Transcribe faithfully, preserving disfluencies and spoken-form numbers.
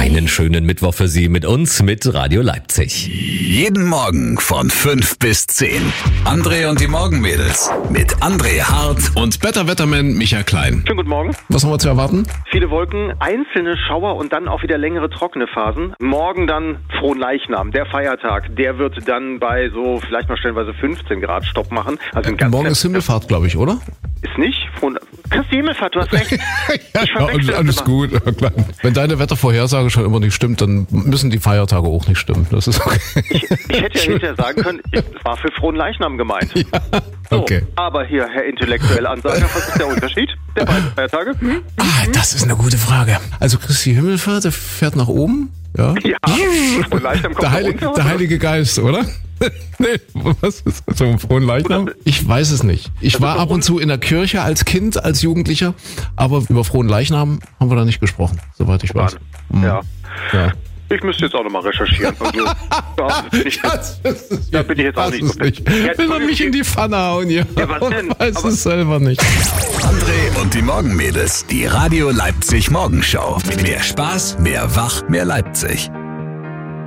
Einen schönen Mittwoch für Sie mit uns, mit Radio Leipzig. Jeden Morgen von fünf bis zehn. André und die Morgenmädels mit André Hart und Better Wetterman Michael Klein. Schönen guten Morgen. Was haben wir zu erwarten? Viele Wolken, einzelne Schauer und dann auch wieder längere trockene Phasen. Morgen dann Fronleichnam, der Feiertag. Der wird dann bei so vielleicht mal stellenweise fünfzehn Grad Stopp machen. Also ein ganz Morgen ist Himmelfahrt, glaube ich, oder? Ist nicht? Fron- Christi Himmelfahrt, du hast recht. ja, Ich ja, alles, alles gut. Ja, klar. Wenn deine Wettervorhersage schon immer nicht stimmt, dann müssen die Feiertage auch nicht stimmen. Das ist okay. Ich, ich hätte ja hinterher sagen können, es war für Fronleichnam gemeint. Ja, okay. So, aber hier, Herr intellektuelle Ansager, was ist der Unterschied der beiden Feiertage? Hm? Ah, das ist eine gute Frage. Also Christi Himmelfahrt, der fährt nach oben. Ja, Ja, Fronleichnam kommt der, Heilig, runter, der oder? Heilige Geist, oder? Nee, was ist so ein frohen Leichnam? Ich weiß es nicht. Ich war ab und zu in der Kirche als Kind, als Jugendlicher, aber über frohen Leichnam haben wir da nicht gesprochen, soweit ich weiß. Mhm. Ja. Ja. Ich müsste jetzt auch nochmal recherchieren. Also, da, bin ich, Das ist es da bin ich jetzt auch das nicht. ist nicht. Ja, Will er mich in die Pfanne hauen hier? Ja, was denn? Ich weiß Aber- es selber nicht. André und die Morgenmädels. Die Radio Leipzig Morgenshow. Mehr Spaß, mehr Wach, mehr Leipzig.